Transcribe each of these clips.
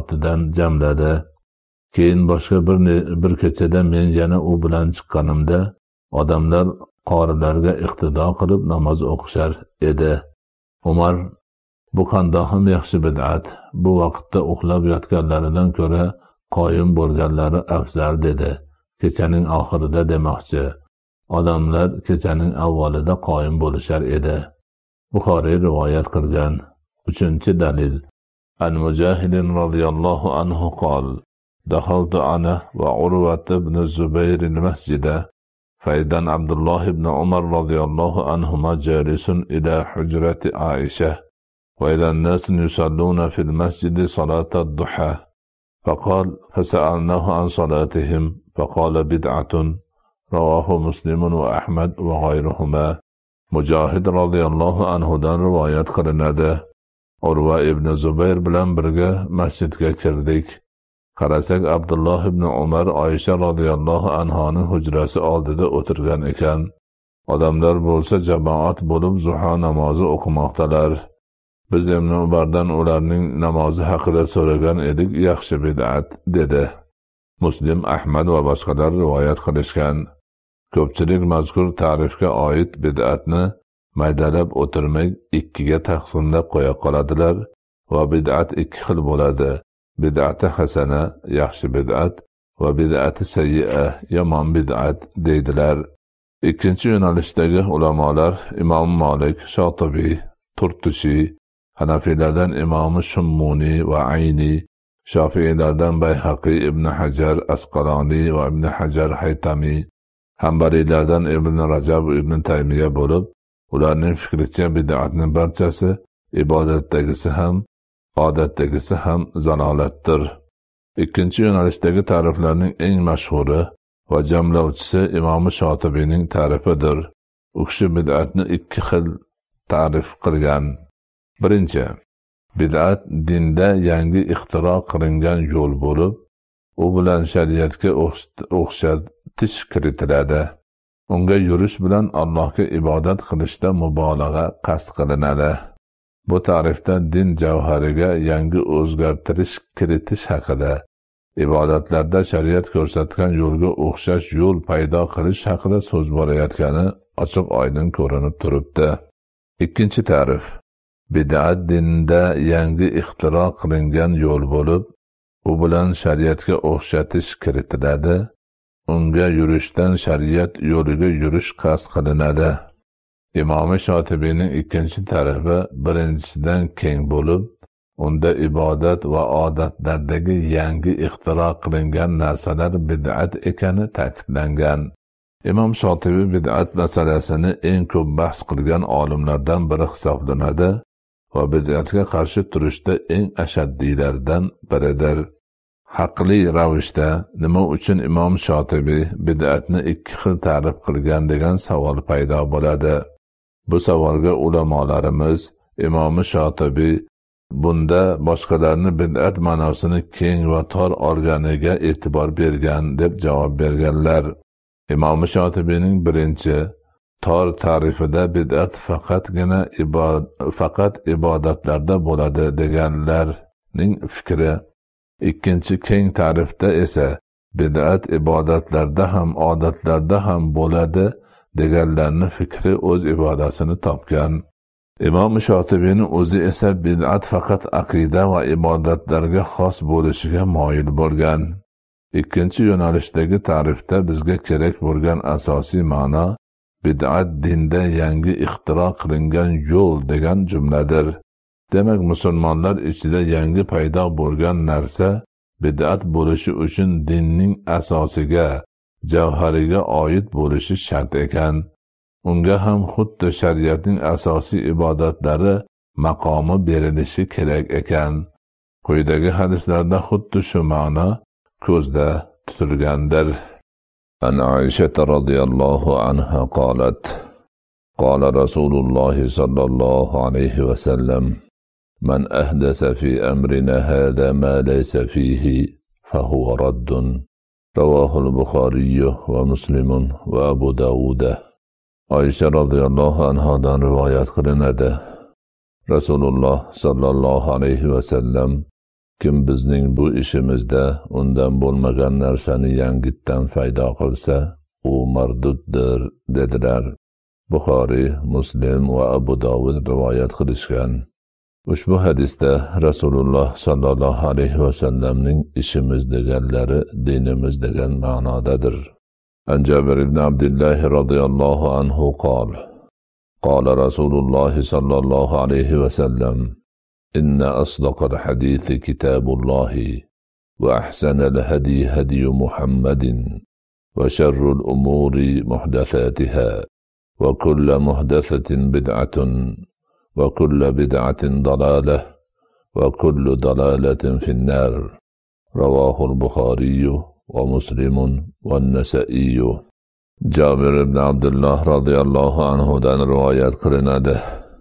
ortidan jamladi. Keyin boshqa bir kechada men yana u bilan chiqqanimda odamlar qorilarga iqtido qilib namoz o'qishar edi. Umar: bu qandoqim yaxshi bid'at. Bu vaqtda uxlab yotganlaridan ko'ra qoyim bo'lganlari afzal dedi. Kechaning oxirida demoqchi. Odamlar kechaning avvalida qoyim bo'lishar edi. Buxoriy rivoyat qilgan. 3-dalil. An Mujahid radhiyallohu anhu qol: دخلت أنا وعروة بن الزبير المسجد فإذا عبد الله بن عمر رضي الله عنهما جالس إلى حجرة عائشة وإذا الناس يصلون في المسجد صلاة الضحى فقال فسألناه عن صلاتهم فقال بدعة. رواه مسلم وأحمد وغيرهما. Mujahid radhiyallohu anhudan rivoyat qilinadi. Urva ibn Zubayr bilan birga masjidga kirdik. Qarasak Abdulloh ibn Umar Oysha radhiyallohu anhoning hujrasi oldida o'tirgan ekan. Odamlar bo'lsa jamoat bo'lib zuho namozi o'qimoqdalar. Biz Ibn Umardan ularning namozi haqida so'ragan edik. Yaxshi bid'at dedi. Muslim, Ahmad va boshqalar rivoyat qilishgan. Ko'pchilik mazkur ta'rifga oid bid'atni maydalab o'tirmay ikkiga taqsimlab qo'ya qoladilar va bid'at ikki xil bo'ladi. Bid'ati hasana, yaxshi bid'at va bid'ati sayyi'a, yomon bid'at deydilar. Ikkinchi yo'nalishdagi ulamolar Imom Malik, Shotibiy, Turtushi, Hanafiylardan Imom Shummuni va Ayni, Shofiiylardan Bayhaqi, Ibn Hajar Asqaloni va Ibn Hajar Haytami, Hanbaliylardan Ibn Rajab va Ibn Taymiya bo'lib, ularning fikricha bid'atning barchasi ibodatdagisi ham odatdagisi ham zalolatdir. Ikkinchi yo'nalishdagi ta'riflarning eng mashhuri va jamlovchisi Imom Shotibiyning ta'rifidir. U kishi bid'atni ikki xil ta'rif qilgan. Birinchi, bid'at dinda yangi ixtiro qilingan yo'l bo'lib, u bilan shariatga o'xshatish kiritiladi. Unga yurish bilan Allohga ibodat qilishda mubolag'a qasd qilinadi. Bu ta'rifda din javhariga yangi o'zgartirish kiritish haqida, ibodatlarda shariat ko'rsatgan yo'lga o'xshash yo'l paydo qilish haqida so'z borayotgani ochiq-oydin ko'rinib turibdi. Ikkinchi ta'rif: bid'at dinda yangi ixtiro qilingan yo'l bo'lib, u bilan shariatga o'xshatish kiritiladi. Unga yurishdan shariat yo'liga yurish qasd qilinadi. Imom Shotibiyning ikkinchi tarifi birinchisidan keng bo'lib, unda ibodat va odatlardagi yangi ixtiro qilingan narsalar bid'at ekani ta'kidlangan. Imom Shotibiy bid'at masalasini eng ko'p bahs qilgan olimlardan biri hisoblanadi va bid'atga qarshi turishda eng ashaddiylardan biridir. Haqli ravishda nima uchun Imom Shotibiy bid'atni ikki xil ta'rif qilgan degan savol paydo bo'ladi. Bu savolga ulamolarimiz Imom Shotibiy bunda boshqalarni bid'at ma'nosini keng va tor olganiga e'tibor bergan deb javob berganlar. Imom Shotibiyning birinchi tor ta'rifida bid'at faqat ibodatlarda bo'ladi deganlarning fikri. Ikkinchi keng ta'rifda esa bid'at ibodatlarda ham odatlarda ham bo'ladi deganlarni fikri o'z ibodasini topgan. Imom Shotibiyning o'zi esa bid'at faqat aqida va ibodatlarga xos bo'lishiga moyil bo'lgan. Ikkinchi yo'nalishdagi ta'rifda bizga kerak bo'lgan asosiy ma'no bid'at dinda yangi ixtiro qilingan yo'l degan jumladir. Demak, musulmonlar ichida yangi paydo bo'lgan narsa bid'at bo'lishi uchun dinning asosiga, javhariga oid bo'lishi shart ekan. Unga ham xuddi shariatning asosiy ibodatlari maqomi berilishi kerak ekan. Quyidagi hadislarda xuddi shu ma'no ko'zda tutilgandir. An Oysha radhiyallohu anha qolat: Qala Rasululloh sallallohu alayhi va sallam: Man ahdasa fi amrina hada ma laysa fihi fahuwa raddun. Ravahul Buxoriy va Muslim va Abu Dawud. Oysha radhiyallohu anhadan rivoyat qilinadi. Rasululloh sallallohu alayhi va sallam Kim bizning bu ishimizda undan bo'lmagan narsani yangitdan paydo qilsa, u marduddir, dedilar. Buxoriy, Muslim va Abu Dovud rivoyat qilishgan. Ushbu hadisda Rasululloh sallallohu alayhi va sallamning ishimiz deganlari dinimiz degan ma'nodadir. An Jabir ibn Abdullah radhiyallohu anhu qol: Qala Rasululloh sallallohu alayhi va sallam: Inna asdaqal hadisi kitabullohi wa ahsanal hadi hadi Muhammadin wa sharrul umuri muhdathatiha wa kullu muhdathatin bid'atun wa kullu bid'atin dalalah wa kullu dalalatin fin-nar. Ravahul Buxoriy va Muslimun va Nasa'iy. Jabir ibn Abdullah radhiyallohu anhu dan rivoyat qilinadi.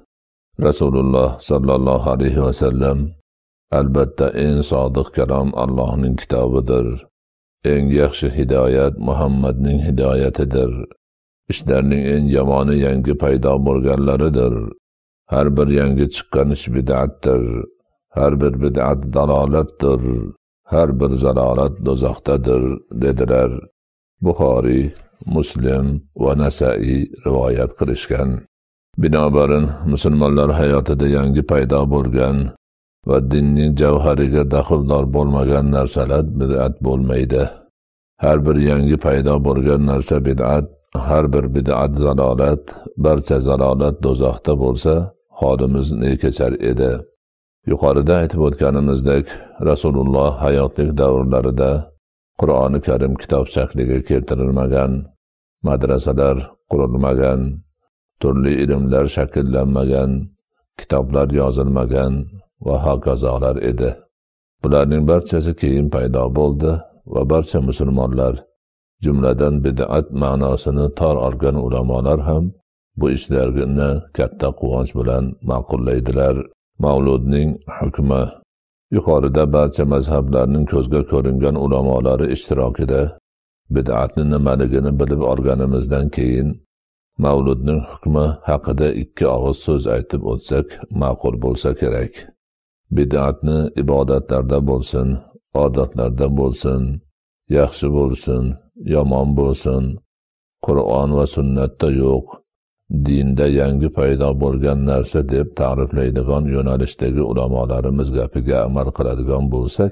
Rasululloh sallallohu alayhi va sallam: Albatta eng sodiq kalom Allohning kitobidir. Eng yaxshi hidoyat Muhammadning hidoyatidir. Ishlarning eng yomoni yangi paydo bo'lganlaridir. Har bir yangi chiqqan ish bid'atdir. Har bir bid'at dalolatdir. Har bir zalolat do'zaxdadir, dedilar. Buxoriy, Muslim va Nasa'iy rivoyat qilishgan. Binobarin musulmonlar hayotida yangi paydo bo'lgan va dinning javhariga daxldor bo'lmagan narsalar bid'at bo'lmaydi. Har bir yangi paydo bo'lgan narsa bid'at, har bir bid'at zalolat, barcha zalolat do'zaxda bo'lsa, holimiz ne kechar edi. Yuqorida aytib o'tganimizdek, Rasululloh hayotlik davrlarida Qur'oni Karim kitob shakliga keltirilmagan, madrasalar qurilmagan, turli ilmlar shakllanmagan, kitoblar yozilmagan va hokazolar edi. Bularning barchasi keyin paydo bo'ldi va barcha musulmonlar, jumladan bid'at ma'nosini tor olgan ulamolar ham bu ishlarni katta quvonch bilan ma'qullaydilar. Mavludning hukmi. Yuqorida barcha mazhablarning ko'zga ko'ringan ulamolari ishtirokida bid'atning nimaligini bilib olganimizdan keyin mavludning hukmi haqida ikki og'iz so'z aytib o'tsak ma'qul bo'lsa kerak. Bid'atni ibodatlarda bo'lsin, odatlarda bo'lsin, yaxshi bo'lsin, yomon bo'lsin, Qur'on va sunnatda yo'q, dinda yangi paydo bo'lgan narsa deb ta'riflaydigan yo'nalishdagi ulamolarimiz gapiga amal qiladigan bo'lsak,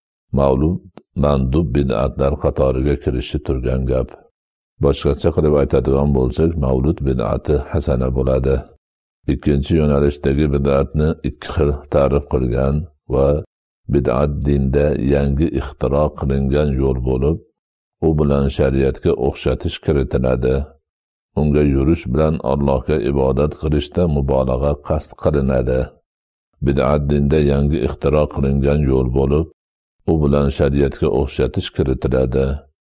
mavlud mandub bid'atlar qatoriga kirishi turgan gap. Boshqacha qilib aytadigan bo'lsak, mavlud bid'ati hasana bo'ladi. Ikkinchi yo'nalishdagi bid'atni ikki xil ta'rif qilgan va bid'at dinda yangi ixtiro qilingan yo'l bo'lib, u bilan shariatga o'xshatish kiritiladi. Unga yurish bilan Allohga ibodat qilishda mubolag'a qasd qilinadi. Bid'at dinda yangi ixtiro qilingan yo'l bo'lib, u bilan shariatga o'xshatish kiritiladi.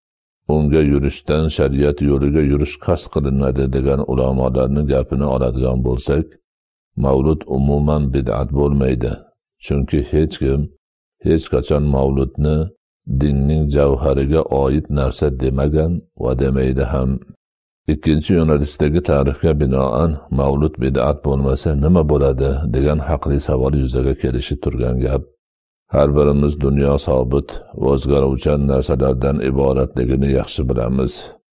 Unga yurishdan shariat yo'liga yurish qasd qilinadi degan ulamolarning gapini oladigan bo'lsak, mavlud umuman bid'at bo'lmaydi. Chunki hech kim hech qachon mavludni dinning javhariga oid narsa demagan va demaydi ham. Ikkinchi yo'nalishdagi ta'rifga binoan mavlud bid'at bo'lmasa nima bo'ladi degan haqli savol yuzaga kelishi turgan gap. Har birimiz dunyo sobit va o'zgaruvchan narsalardan iboratligini yaxshi bilamiz.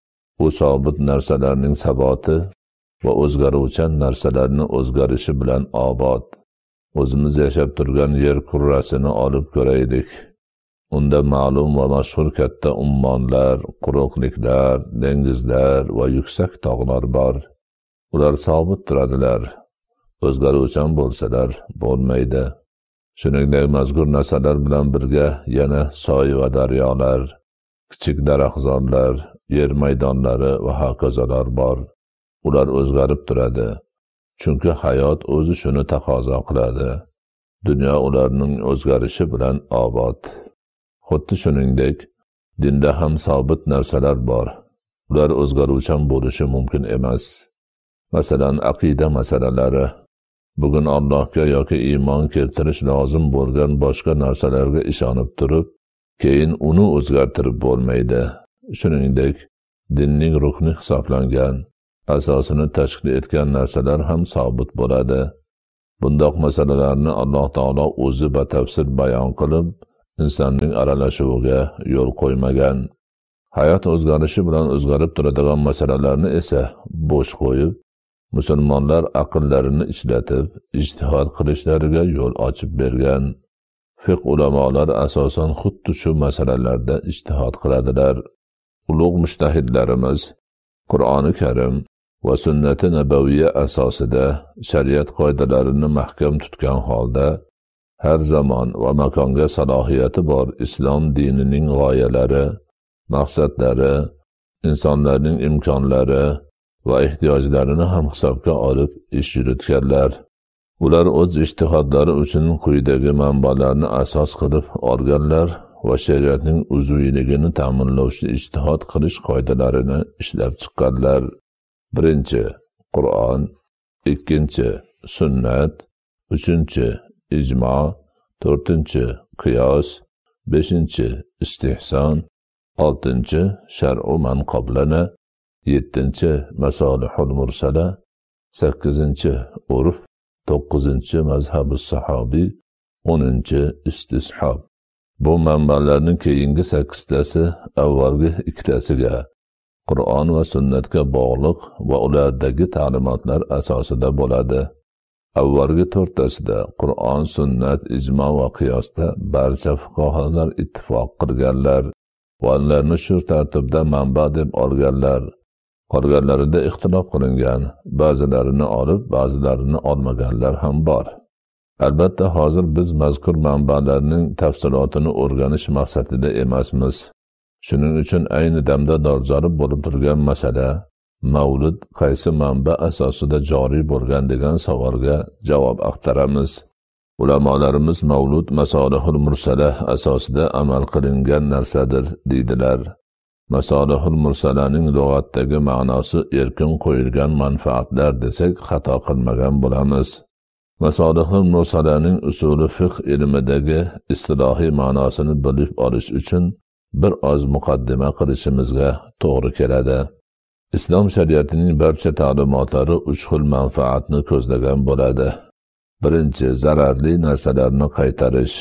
U sobit narsalarning saboti va o'zgaruvchan narsalarning o'zgarishi bilan obod. O'zimiz yashab turgan yer kurrasini olib ko'raylik. Unda ma'lum va mashhur katta ummonlar, quruqliklar, dengizlar va yuksak tog'lar bor. Ular sobit turadilar. O'zgaruvchan bo'lsalar bo'lmaydi. Shuningdek, mazkur narsalar bilan birga yana soy va daryolar, kichik daraxtzorlar, yer maydonlari va hokazolar bor. Ular o'zgarib turadi. Chunki hayot o'zi shuni taqozo qiladi. Dunyo ularning o'zgarishi bilan obod. Xuddi shuningdek, dinda ham sobit narsalar bor. Ular o'zgaruvchan bo'lishi mumkin emas. Masalan, aqida masalalari. Bugun Allohga yoki iymon keltirish lozim bo'lgan boshqa narsalarga ishonib turib, keyin uni o'zgartirib bo'lmaydi. Shuningdek, dinning rukni hisoblangan, asosini tashkil etgan narsalar ham sobit bo'ladi. Bundoq masalalarni Alloh taolo o'zi batafsil bayon qilib, insonning aralashuviga yo'l qo'ymagan. Hayot o'zgarishi bilan o'zgarib turadigan masalalarni esa bo'sh qo'yib, musulmonlar aqllarini ishlatib, ijtihod qilishlariga yo'l ochib bergan. Fiqh ulamolar asosan xuddi shu masalalarda ijtihod qiladilar. Ulug' mujtahidlarimiz Qur'oni Karim va sunnati nabaviyya asosida shariat qoidalarini mahkam tutgan holda har zamon va makonga salohiyati bor islom dinining g'oyalari, maqsadlari, insonlarning imkonlari va ehtiyojlarini ham hisobga olib ish yuritganlar. Ular o'z ijtihodlari uchun quyidagi manbalarni asos qilib olganlar va shariatning uzviyligini ta'minlovchi ijtihod qilish qoidalarini ishlab chiqqanlar. Birinchi, Qur'on, ikkinchi, sunnat, uchinchi, ijmo, to'rtinchi, qiyos, beshinchi, istihson, oltinchi, shar'u man qoblana, yettinchi, masolihul mursala, sakkizinchi, urf, to'qqizinchi, mazhabi sahobiy, 10-chi, istishob. Bu manbalarning keyingi 8tasi avvalgi 2tasiga Qur'on va sunnatga bog'liq va ulardagi ta'limotlar asosida bo'ladi. Avvalgi 4tasida Qur'on, sunnat, ijmo va qiyosda barcha fuqaholar ittifoq qilganlar va ularni shu tartibda manba deb olganlar. Qolganlarida ixtilof qilingan, ba'zilarini olib, ba'zilarini olmaganlar ham bor. Albatta hozir biz mazkur manbalarning tafsilotini o'rganish maqsadida emasmiz. Shuning uchun ayni damda dolzarb bo'lib turgan masala mavlud qaysi manba asosida joriy bo'lgan degan savolga javob axtaramiz. Ulamolarimiz mavlud masolihul mursala asosida amal qilingan narsadir deydilar. Masolihul mursalaning lug'atdagi ma'nosi erkin qo'yilgan manfaatlar desak xato qilmagan bo'lamiz. Masolihul mursalaning usuli fiqh ilmidagi istilohiy ma'nosini bilib olish uchun bir oz muqaddima qilishimizga to'g'ri keladi. Islom shariatining barcha ta'limotlari 3 xil manfaatni ko'zlagan bo'ladi. Birinchi, zararli narsalarni qaytarish.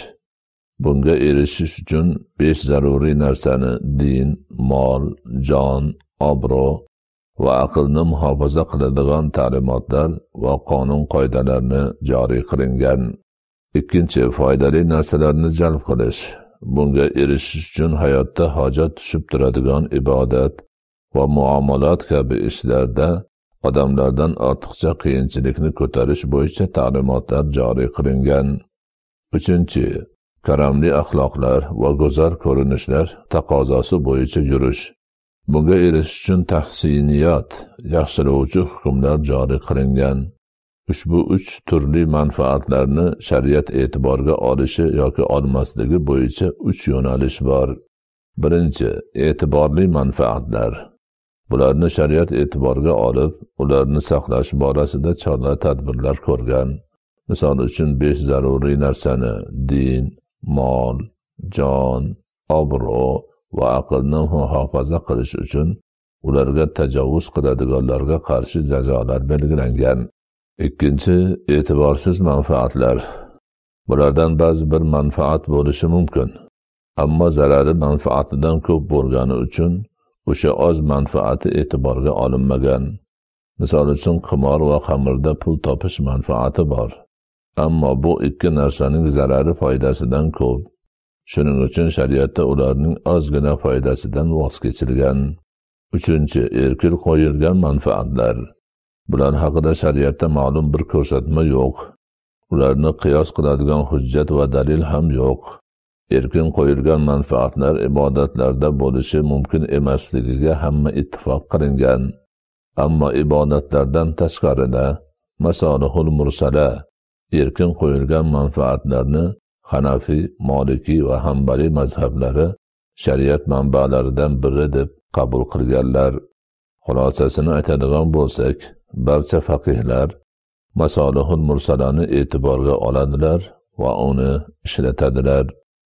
Bunga erishish uchun 5 zaruriy narsani din, mol, jon, obro' va aqlni muhofaza qiladigan ta'limotlar va qonun qoidalarni joriy qilingan. Ikkinchi, foydali narsalarni jalb qilish. Bunga erishish uchun hayotda hojat tushib turadigan ibodat va muomalat kabi ishlarda odamlardan ortiqcha qiyinchilikni ko'tarish bo'yicha ta'limotlar joriy qilingan. Uchinchi, karamli axloqlar va go'zal ko'rinishlar taqozosi bo'yicha yurish. Bunga erishish uchun tahsiniyat, yaxshilovchi hukmlar joriy qilingan. Ushbu 3 turli manfaatlarni shariat e'tiborga olishi yoki olmasligi bo'yicha 3 yo'nalish bor. Birinchi, e'tiborli manfaatlar. Bularni shariat e'tiborga olib, ularni saqlash borasida chora tadbirlar ko'rgan. Misol uchun 5 zaruriy narsani din, mol, jon, obro' va aqlni muhofaza qilish uchun ularga tajovuz qiladiganlarga qarshi jazolar belgilangan. Ikkinchi, e'tiborsiz manfaatlar. Bulardan ba'zi bir manfaat bo'lishi mumkin, ammo zarari manfaatidan ko'p bo'lgani uchun o'sha oz manfaati e'tiborga olinmagan. Misol uchun qimor va xamirda pul topish manfaati bor, ammo bu ikki narsaning zarari foydasidan ko'p. Shuning uchun shariatda ularning ozgina foydasidan voz kechilgan. Uchinchi, erkin qo'yilgan manfaatlar. Bular haqida shariatda ma'lum bir ko'rsatma yo'q. Ularni qiyos qiladigan hujjat va dalil ham yo'q. Erkin qo'yilgan manfaatlar ibodatlarda bo'lishi mumkin emasligiga hamma ittifoq qilingan. Ammo ibodatlardan tashqarida masolihul mursala erkin qo'yilgan manfaatlarni Hanafi, Maliki va Hanbali mazhablari shariat manbalaridan biri deb qabul qilganlar. Xulosasini aytadigan bo'lsak, barcha faqihlar masolihul mursalani e'tiborga oladilar va uni ishlatadilar.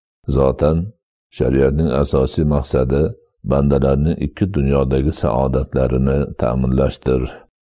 Zotan shariatning asosiy maqsadi bandalarning ikki dunyodagi saodatlarini ta'minlashdir.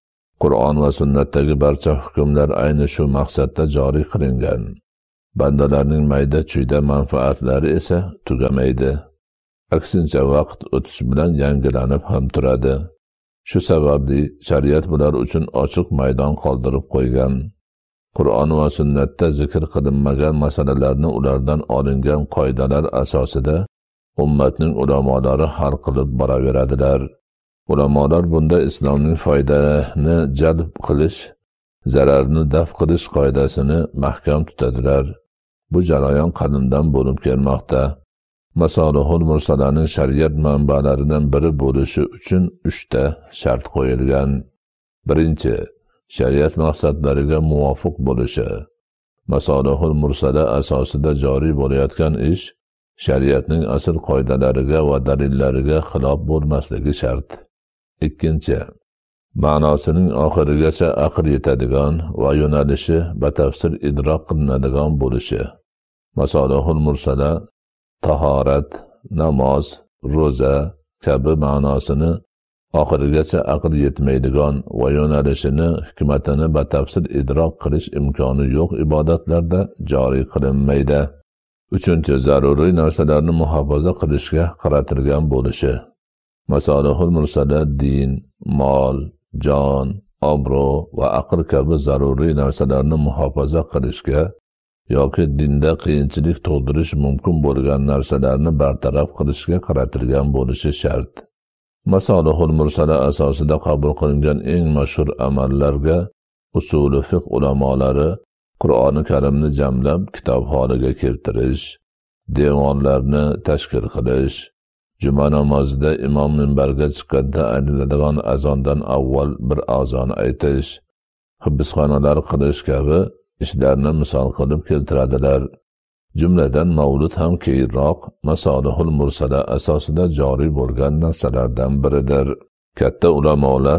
Qur'on va sunnatdagi barcha hukmlar ayni shu maqsadda joriy qilingan. Bandalarning mayda-chuyda manfaatlari esa tugamaydi. Aksincha vaqt o'tishi bilan yangilanib ham turadi. Shu sababli shariat bular uchun ochiq maydon qoldirib qo'ygan. Qur'on va sunnatda zikr qilinmagan masalalarni ulardan olingan qoidalar asosida ummatning ulamolari hal qilib boraveradilar. Ulamolar bunda islomning foydani jalb qilish, zararni daf qilish qoidasini mahkam tutadilar. Bu jarayon qadimdan bo'lib kelmoqda. Masolihul mursalaning shariat manbalaridan biri bo'lishi uchun 3 ta shart qo'yilgan. Birinchi, shariat maqsadlariga muvofiq bo'lishi. Masolihul mursala asosida joriy bo'layotgan ish shariatning asl qoidalariga va dalillariga xilof bo'lmasligi shart. Ikkinchi, ma'nosining oxirigacha aql yetadigan va yo'nalishi batafsil idrok qilinadigan bo'lishi. Masolihul mursala tahorat, namoz, ro'za kabi ma'nosini oxirigacha aql yetmaydigan va yo'nalishini, hikmatini batafsil idrok qilish imkoni yo'q ibodatlarda joriy qilinmaydi. Uchinchi, zaruriy narsalarni muhofaza qilishga qaratilgan bo'lishi. Masolihul mursala din, mol, jon, obro' va aql kabi zaruriy narsalarni muhofaza qilishga yoki dinda qiyinchilik tug'dirish mumkin bo'lgan narsalarni bartaraf qilishga qaratilgan bo'lishi shart. Masolihul mursala asosida qabul qilingan eng mashhur amallarga usuli fiqh ulamolari Qur'oni Karimni jamlab kitob holiga keltirish, devonlarni tashkil qilish, juma namozida imom minbarga chiqqanda aytiladigan azondan avval bir azon aytish, hibsxonalar qilish kabi ishlarni misol qilib keltiradilar. Jumladan mavlud ham keyinroq masolihul mursala asosida joriy bo'lgan narsalardan biridir. Katta ulamolar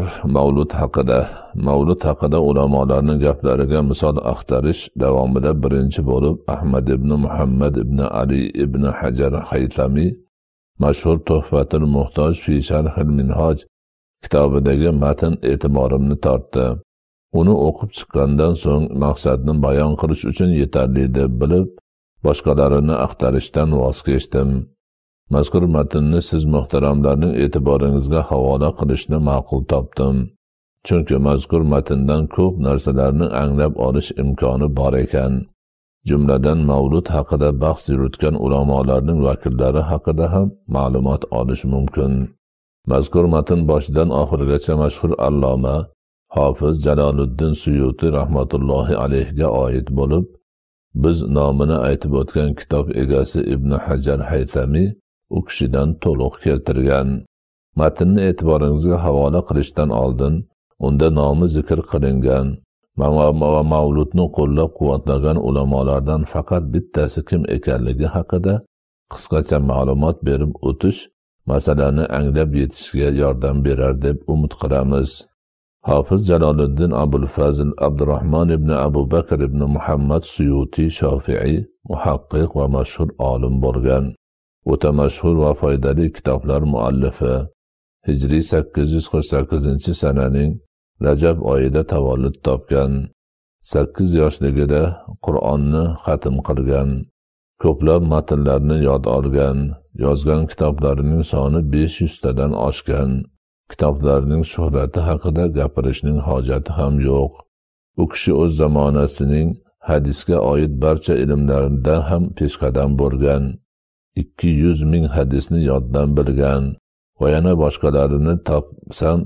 mavlud haqida ulamolarning gaplariga misol axtarish davomida birinchi bo'lib Ahmad ibn Muhammad ibn Ali ibn Hajar Haytami mashhur Tuhfatul Muhtoj fi Sharhil Minhoj kitobidagi matn e'tiborimni tortdi. Uni o'qib chiqqandan so'ng maqsadni bayon qilish uchun yetarli deb bilib, boshqalarini axtarishdan voz kechdim. Mazkur matnni siz muhtaramlarning e'tiboringizga havola qilishni ma'qul topdim. Chunki mazkur matndan ko'p narsalarni anglab olish imkoni bor ekan. Jumladan mavlud haqida bahs yuritgan ulamolarning vakillari haqida ham ma'lumot olish mumkin. Mazkur matn boshidan oxirigacha mashhur alloma Hofiz Jaloliddin Suyuti rahmatullohi alayhiga oid bo'lib, biz nomini aytib o'tgan kitob egasi Ibn Hajar Haytami u kishidan to'liq keltirgan. Matnni e'tiboringizga havola qilishdan oldin unda nomi zikr qilingan va mavludni qo'llab-quvvatlagan ulamolardan faqat bittasi kim ekanligi haqida qisqacha ma'lumot berib o'tish masalani anglab yetishga yordam berar deb umid qilamiz. Hofiz Jaloliddin Abul Fazl Abdurrahmon ibn Abu Bakr ibn Muhammad Suyuti Shofi'i muhaqqiq va mashhur olim bo'lgan. O'ta mashhur va foydali kitoblar muallifi. Hijriy 848-sananing Rajab oyida tavallud topgan. 8 yoshligida Qur'onni xatm qilgan. Ko'plab matnlarni yod olgan. Yozgan kitoblarining soni 500 tadan oshgan. Kitoblarining shuhrati haqida gapirishning hojati ham yo'q. U kishi o'z zamonasining hadisga oid barcha ilmlarida ham peshqadam bo'lgan. 200 ming hadisni yoddan bilgan va yana boshqalarini topsam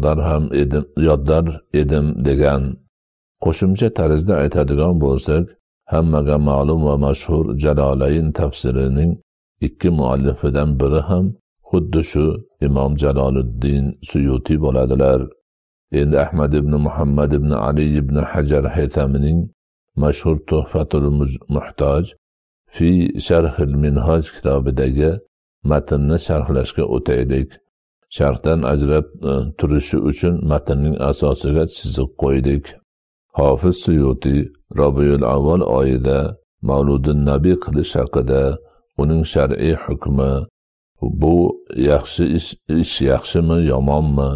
yodlar edim degan. Qo'shimcha tarzda aytadigan bo'lsak, hammaga ma'lum va mashhur Jalolayn tafsirining 2 muallifidan biri ham xuddi shu Imom Jaloliddin Suyuti bo'ladilar. Endi Ahmad ibn Muhammad ibn Ali ibn Hajar Haytamining mashhur Tuhfatul Muhtoj fi Sharhil Minhoj kitobidagi matnni sharhlashga o'taylik. Sharhdan ajrab turishi uchun matnning asosiga chiziq qo'ydik. Hofiz Suyuti Rabiul Avval oyida Mavludun Nabiy qilish haqida, uning shar'iy hukmi, bu yaxshi ish yaxshimi yomonmi,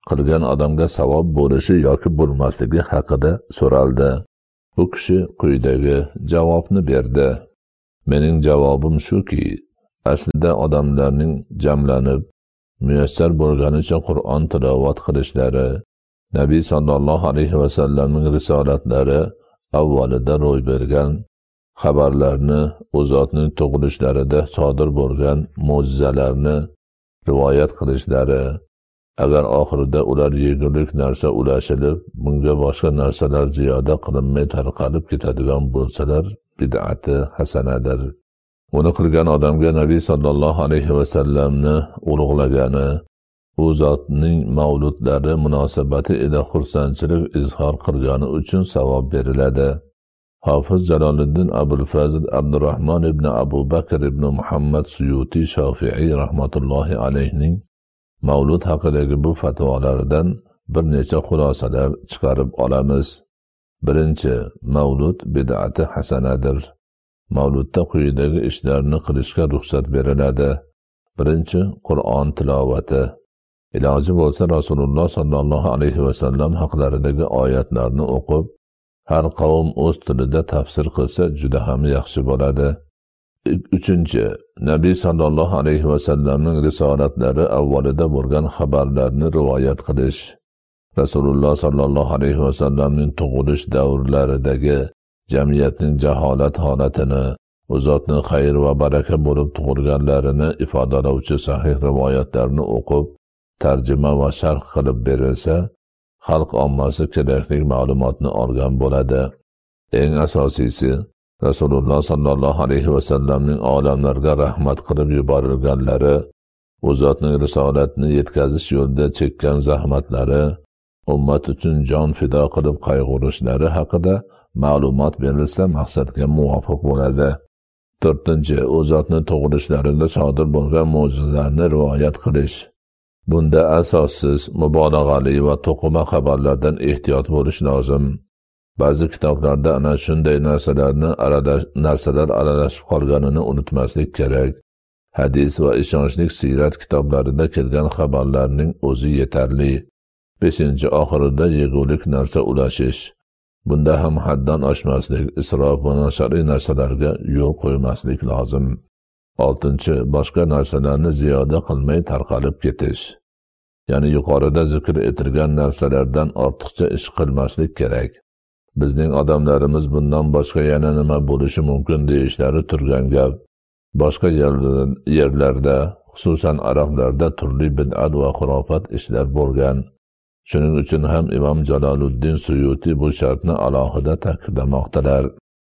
qilgan odamga savob bo'lishi yoki bo'lmasligi haqida so'raldi. U kishi quyidagi javobni berdi: mening javobim shuki, aslida odamlarning jamlanib muyassar bo'lganicha Qur'on tilovat qilishlari, Nabiy sallallohu alayhi vasallamning risolatlari avvalida ro'y bergan xabarlarni, u zotning tug'ilishlarida sodir bo'lgan mo'jizalarni rivoyat qilishlari, agar oxirida ular yegulik narsa ulashilib, bunga boshqa narsalar ziyoda qilinmay tarqalib ketadigan bo'lsalar, bid'ati hasanadir. Uni qilgan odamga Nabiy sallallohu alayhi vasallamni ulug'lagani, u zotning mavludlari munosabati ila xursandchilik izhor qilgani uchun savob beriladi. Hofiz Jaloliddin Abul Fazl Abdurrahmon ibn Abu Bakr ibn Muhammad Suyuti Shofi'i rahmatullohi alayhining mavlud haqidagi bu fatvolaridan bir necha xulosalar chiqarib olamiz. Birinchi, mavlud bid'ati hasanadir. Mavludda quyidagi ishlarni qilishga ruxsat beriladi. Birinchi, Qur'on tilovati. Iloji bo'lsa Rasululloh sallallohu alayhi vasallam haqlaridagi oyatlarni o'qib, har qavm o'z tilida tafsir qilsa juda ham yaxshi bo'ladi. Uchinchi, Nabiy sallallohu alayhi vasallamning risolatlari avvalida bo'lgan xabarlarni rivoyat qilish. Rasululloh sallallohu alayhi vasallamning tug'ilish davrlaridagi jamiyatning jaholat holatini, u zotning xayr va baraka bo'lib tug'ilganlarini ifodalovchi sahih rivoyatlarni o'qib, tarjima va sharh qilib berilsa, xalq ommasi kerakli ma'lumotni olgan bo'ladi. Eng asosiysi, Rasululloh sallallohu alayhi vasallamning olamlarga rahmat qilib yuborilganlari, u zotning risolatini yetkazish yo'lida chekkan zahmatlari, ummat uchun jon fido qilib qayg'urishlari haqida ma'lumot berilsa maqsadga muvofiq bo'ladi. To'rtinchi, u zotning tug'ilishlarida sodir bo'lgan mo'jizalarni rivoyat qilish. Bunda asossiz, mubolag'ali va to'qima xabarlardan ehtiyot bo'lish lozim. Ba'zi kitoblarda ana shunday narsalar aralashib qolganini unutmaslik kerak. Hadis va ishonchli siyrat kitoblarida kelgan xabarlarning o'zi yetarli. Beshinchi, oxirida yegulik narsa ulashish. Bunda ham haddan oshmaslik, isrof va noshariy narsalarga yo'l qo'ymaslik lozim. Oltinchi, boshqa narsalarni ziyoda qilmay tarqalib ketish. Ya'ni yuqorida zikr etilgan narsalardan ortiqcha ish qilmaslik kerak. Bizning odamlarimiz bundan boshqa yana nima bo'lishi mumkin deyishlari turgan gap. Boshqa yerlarda, xususan arablarda turli bid'at va xurofat ishlar bo'lgan. Shuning uchun ham Imom Jaloliddin Suyuti bu shartni alohida ta'kidlamoqdalar.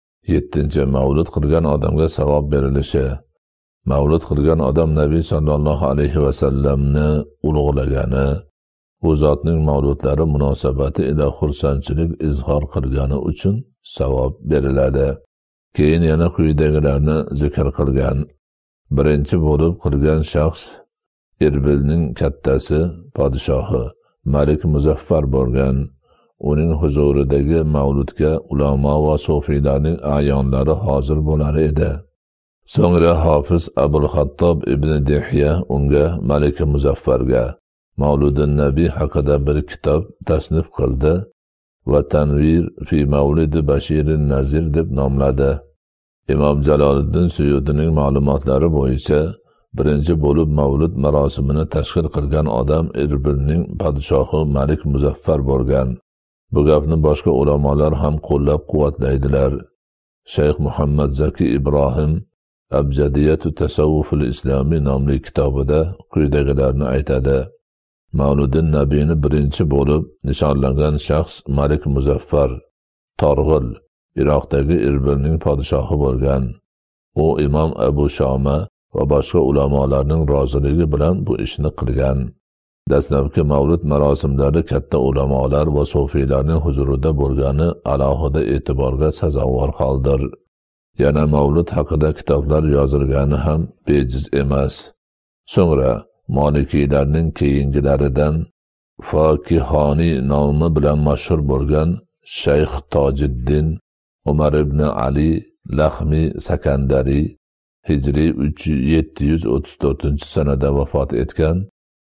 7. Mavlud qilgan odamga savob berilishi. Mavlud qilgan odam Nabiy sallallohu alayhi vasallamni ulug'lagani, u zotning mavludlari munosabati ila xursandchilik izhor qilgani uchun savob beriladi. Keyin yana quyidagilarni zikr qilgan. Birinchi bo'lib qilgan shaxs Irbilning kattasi, podshohi Malik Muzaffar bo'lgan. Uning huzuridagi mavludga ulamo va sufiylarning ayonlari hozir bo'lar edi. So'ngra Hofiz Abul Xattob ibn Dihya unga Malik Muzaffarga Mavludun Nabiy haqida bir kitob tasnif qildi va Tanvir fi Mavlidi Bashirin Nazir deb nomladi. Imom Jaloliddin Suyutining ma'lumotlari bo'yicha birinchi bo'lib mavlud marosimini tashkil qilgan odam Irbilning podshohi Malik Muzaffar bo'lgan. Bu gapni boshqa ulamolar ham qo'llab-quvvatlaydilar. Shayx Muhammad Zaki Ibrohim Abjadiyatu Tasawwuful Islomiy nomli kitobida quyidagilarni aytadi. Mavludin Nabiyni birinchi bo'lib nishonlangan shaxs Malik Muzaffar Torg'il, Iroqdagi Irbilning podshohi bo'lgan. U Imom Abu Shoma va boshqa ulamolarning roziligi bilan bu ishni qilgan. Dastlabki mavlud marosimlari katta ulamolar va sufiylarning huzurida bo'lgani alohida e'tiborga sazovor holdir. Yana mavlud haqida kitoblar yozilgani ham bejiz emas. So'ngra Molikiylarning keyingilaridan Fokihoniy nomi bilan mashhur bo'lgan Shayx Tojiddin Umar ibn Ali Laxmi Sakandari hijriy 734-sanada vafot etgan.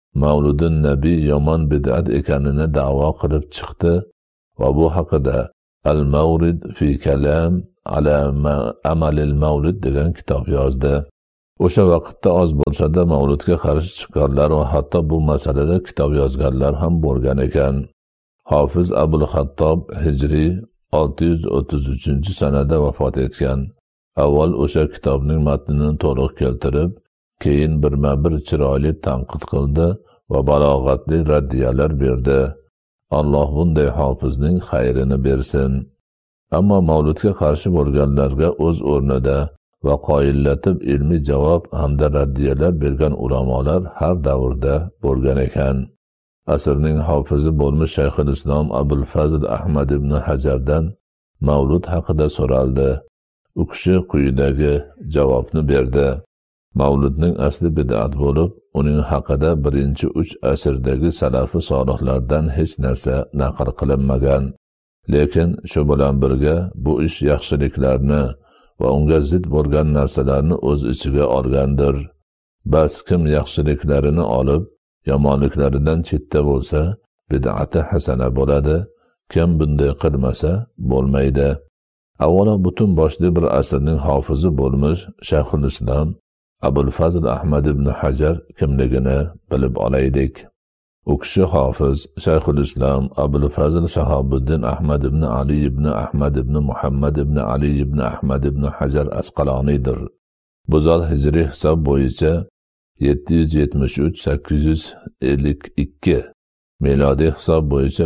Mavludun Nabiy yomon bid'at ekanini da'vo qilib chiqdi va bu haqida Al-Mawrid fi kalam ala amalil mavlid degan kitob yozdi. O'sha vaqtda oz bo'lsa-da mavludga qarshi chiqqanlar va hatto bu masalada kitob yozganlar ham bo'lgan ekan. Hofiz Abul Xattob Hijriy 633-sanada vafot etgan. Avval o'sha kitobning matnini to'liq keltirib, keyin birma-bir chiroyli tanqid qildi va balog'atli raddiyalar berdi. Alloh bunday hofizning xayrini bersin. Ammo mavludga qarshi bo'lganlarga o'z o'rnida va qoyillatib ilmiy javob hamda raddiyalar bergan ulamolar har davrda bo'lgan ekan. Asrning hofizi bo'lmish Shayxul Islom Abul Fazl Ahmad ibn Hajardan mavlud haqida so'raldi. U kishi quyidagi javobni berdi. Mavludning asli bid'at bo'lib, uning haqida birinchi 3 asrdagi salafi solihlardan hech narsa naql qilinmagan. Lekin shu bilan birga bu ish yaxshiliklarni va unga zid bo'lgan narsalarni o'z ichiga olgandir. Bas kim yaxshiliklarini olib, yomonliklaridan chetda bo'lsa, bid'ati hasana bo'ladi. Kim bunday qilmasa, bo'lmaydi. Avvalo butun boshli bir asrning hofizi bo'lmish Shayxul Islom Abul Fazl Ahmad ibn Hajar kimligini bilib olaylik. U kishi hofiz Shayxul Islom Abul Fazl Shahobuddin Ahmad ibn Ali ibn Ahmad ibn Muhammad ibn Ali ibn Ahmad ibn Hajar Asqaloniydir. Bu zot hijriy hisob bo'yicha 773-852, milodiy hisob bo'yicha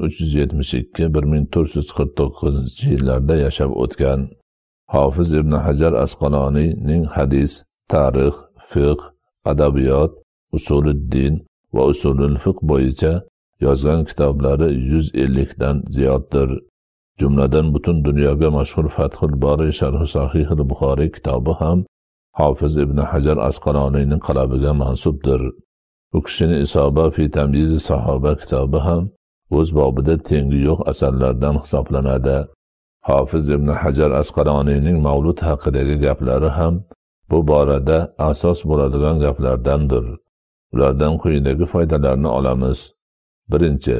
1372-1449 yillarda yashab o'tgan. Hofiz ibn Hajar Asqaloniyning hadis, tarix, fiqh, adabiyot, usuluddin va usulul fiqh bo'yicha yozgan kitoblari 150 dan ziyoddir. Jumladan butun dunyoga mashhur Fathul Bori sharh Sahih al-Buxoriy kitobi ham Hofiz ibn Hajar Asqaloniyning qalamiga mansubdir. U kishining Isoba fi tamyiz sahoba kitobi ham o'z bobida tengi yo'q asarlardan hisoblanadi. Hofiz ibn Hajar Asqaloniyning mavlud haqidagi gaplari ham bu borada asos bo'ladigan gaplardandir. Ulardan quyidagi foydalarni olamiz. Birinchi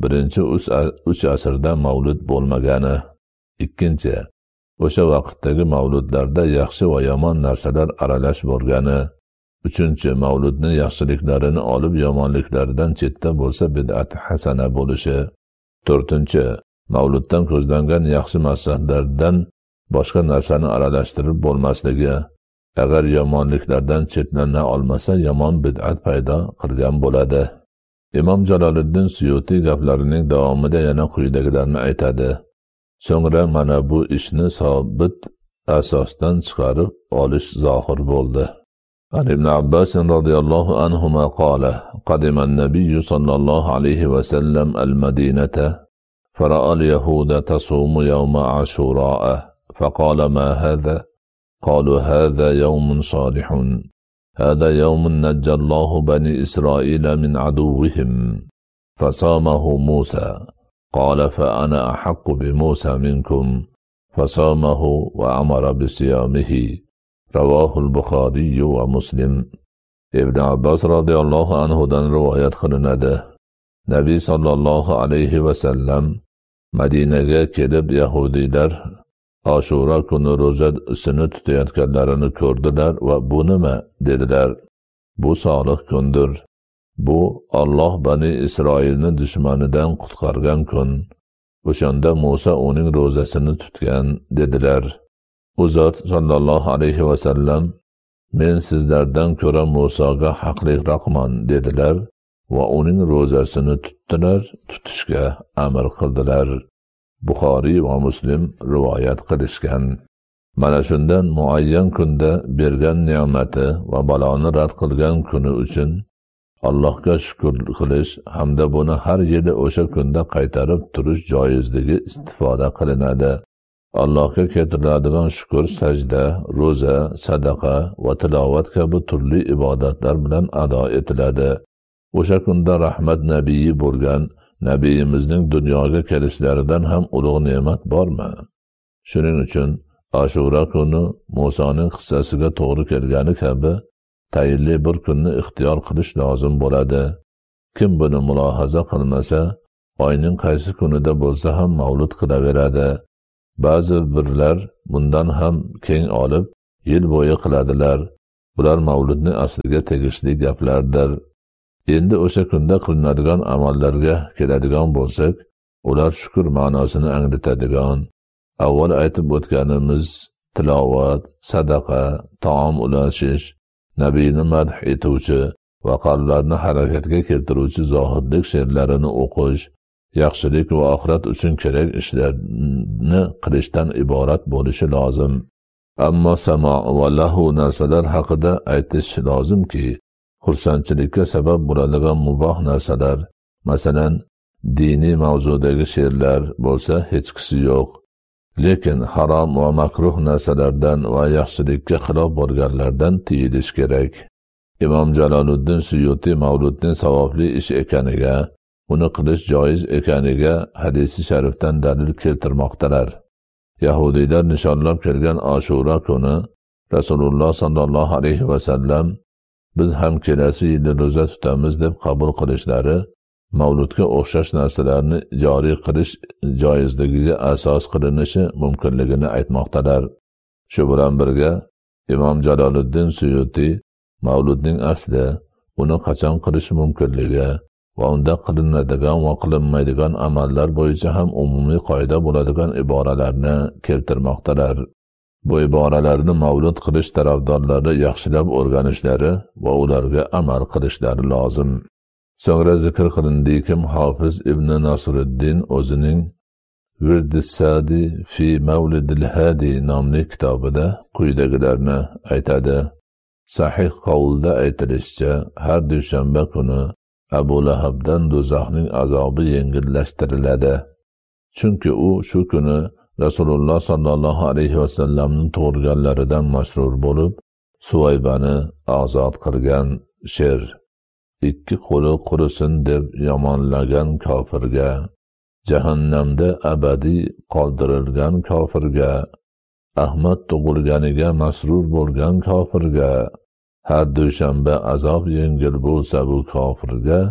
3 asrda mavlud bo'lmagani. Ikkinchi, o'sha vaqtdagi mavludlarda yaxshi va yomon narsalar aralash bo'lgani. Uchinchi, mavludning yaxshiliklarini olib yomonliklaridan chetda bo'lsa bid'at hasana bo'lishi. To'rtinchi, mavluddan ko'zlangan yaxshi maqsadlardan boshqa narsani aralashtirib bo'lmasligi. Agar yomonliklardan chetlana olmasa yomon bid'at paydo qilgan bo'ladi. Imom Jaloliddin Suyuti gaplarining davomida yana quyidagilarni aytadi. So'ngra mana bu ishni sobit asosdan chiqarib olish zohir bo'ldi. عن ابن عباس رضي الله عنهما قال: قدم النبي صلى الله عليه وسلم المدينة فرأى اليهود تصوم يوم عاشوراء فقال: ما هذا؟ قالوا: هذا يوم صالح، هذا يوم نجى الله بني إسرائيل من عدوهم فصامه موسى. قال: فأنا أحق بموسى منكم، فصامه وأمر بصيامه. رواه البخاري ومسلم. Ibn Abbas radhiyallohu anhudan rivoyat qilinadi. Nabiy sallallohu alayhi va sallam Madinaga kelib yahudiylar Ashura kuni ro'zasini tutayotganlarini ko'rdilar va bu nima dedilar. Bu solih kundir. Bu Alloh Bani Isroilni dushmanidan qutqargan kun. O'shanda Musa uning ro'zasini tutgan dedilar. U zot sallallohu alayhi va sallam: men sizlardan ko'ra Musoga haqliroqman dedilar va uning ro'zasini tutdilar, tutishga amr qildilar. Buxoriy va Muslim rivoyat qilishgan. Mana shundan muayyan kunda bergan ne'mati va baloni rad qilgan kuni uchun Allohga shukr qilish hamda buni har yili o'sha kunda qaytarib turish joizligi istifoda qilinadi. Allohga keltiriladigan shukr sajda, ro'za, sadaqa va tilovat kabi turli ibodatlar bilan ado etiladi. O'sha kunda rahmat nabiyi bo'lgan nabiyimizning dunyoga kelishlaridan ham ulug' ne'mat bormi? Shuning uchun Ashura kuni Musoning qissasiga to'g'ri kelgani kabi tayinli bir kunni ixtiyor qilish lozim bo'ladi. Kim buni mulohaza qilmasa, oyning qaysi kunida bo'lsa ham mavlud qilaveradi. Ba'zi birlar bundan ham keng olib, yil bo'yi qiladilar. Bular mavludning asliga tegishli gaplardir. Endi o'sha kunda qilinadigan amallarga keladigan bo'lsak, ular shukr ma'nosini anglatadigan. Avval aytib o'tganimiz tilovat, sadaqa, taom ulashish, nabiyni madh etuvchi va qalblarni harakatga keltiruvchi zohidlik she'rlarini o'qish, yaxshilik va oxirat uchun kerak ishlarni qilishdan iborat bo'lishi lozim. Ammo samo va lahu narsalar haqida aytish lozimki, xursandchilikka sabab bo'ladigan muboh narsalar, masalan, diniy mavzudagi she'rlar bo'lsa hechqisi yo'q. Lekin harom va makruh narsalardan va yaxshilikka xilof bo'lganlardan tiyilish kerak. Imom Jaloliddin Suyuti mavludning savobli ish ekaniga, uni qilish joiz ekaniga hadisi sharifdan dalil keltirmoqdalar. Yahudiylar nishonlab kelgan Ashura kuni Rasululloh sallallohu alayhi va sallam biz ham kelasi yili ro'za tutamiz deb qabul qilishlari mavludga o'xshash narsalarni joriy qilish joizligiga asos qilinishi mumkinligini aytmoqdalar. Shu bilan birga Imom Jaloliddin Suyuti mavludning asli, uni qachon qilish mumkinligi va unda qilinadigan va qilinmaydigan amallar bo'yicha ham umumiy qoida bo'ladigan iboralarni keltirmoqdalar. Bu iboralarni mavlud qilish tarafdorlari yaxshilab o'rganishlari va ularga amal qilishlari lozim. So'ngra zikr qilindiki, Hofiz Ibn Nasriddin o'zining Virdis-Sadi fi Mavlidil Hadi nomli kitobida quyidagilarni aytadi. Sahih qavlda aytilishicha, har dushanba kuni Abu Lahabdan do'zaxning azobi yengillashtiriladi. Chunki u shu kuni Rasululloh sallallohu alayhi va sallamning tug'ilganlaridan masrur bo'lib, Suvaybani ozod qilgan sher. Ikki qo'li qurisin deb yomonlagan kofirga, jahannamda abadiy qoldirilgan kofirga, Ahmad tug'ilganiga masrur bo'lgan kofirga, har dushanba azob yengil bo'lsa bu kofirga,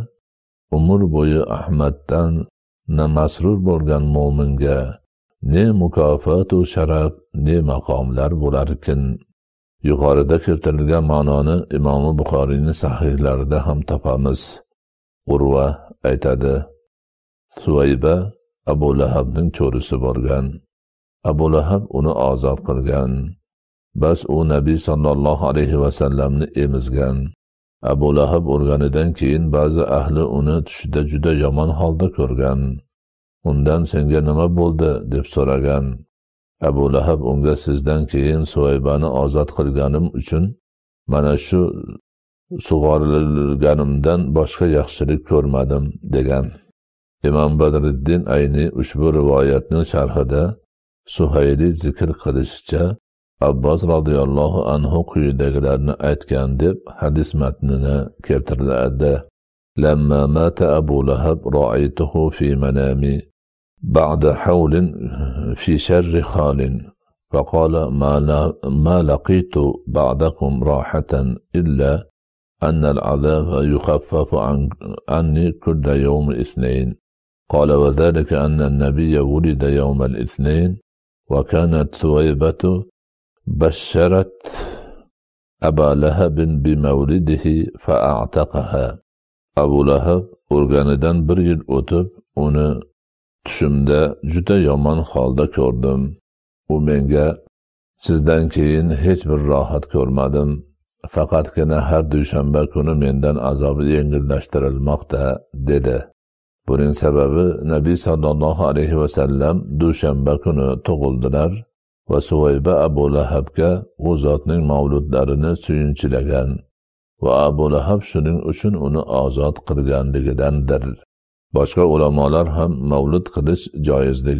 umr bo'yi Ahmaddan na masrur bo'lgan mo'minga ne mukofot u sharaf, ne maqomlar bo'larkin. Yuqorida keltirilgan ma'noni Imom Buxoriyning sahihlarida ham topamiz. Urva aytadi: Suvayba Abu Lahabning cho'risi bo'lgan. Abu Lahab uni ozod qilgan. Bas u Nabiy sallallohu alayhi va sallamni emizgan. Abu Lahab o'lganidan keyin ba'zi ahli uni tushida juda yomon holda ko'rgan. Undan senga nima bo'ldi deb so'ragan. Abu Lahab unga sizdan keyin Suvaybani ozod qilganim uchun mana shu sug'orilganimdan boshqa yaxshilik ko'rmadim degan. Imom Badriddin Ayni ushbu rivoyatning sharhida Suhayli zikr qilishicha Abbos radhiyallohu anhu quyidagilarni aytgan deb hadis matnini keltiradi. Lamma mata Abu Lahab ra'aytuhu fi manami بعد حول في شر خال فقال ما لقيت بعدكم راحة إلا أن العذاب يخفف عني كل يوم اثنين. قال وذلك أن النبي ولد يوم الاثنين وكانت ثويبة بشرت أبا لهب بمولده فأعتقها. أبو لهب o'lganidan bir yil o'tib uni tushimda juda yomon holda ko'rdim. U menga sizdan keyin hech bir rohat ko'rmadim. Faqatgina har dushanba kuni mendan azobi yengillashtirilmoqda dedi. Buning sababi Nabiy sallallohu alayhi va sallam dushanba kuni tug'ildilar va Suvayba Abu Lahabga u zotning mavludlarini suyunchilagan va Abu Lahab shuning uchun uni ozod qilganligidandir. Boshqa ulamolar ham mavlud qilish joizligi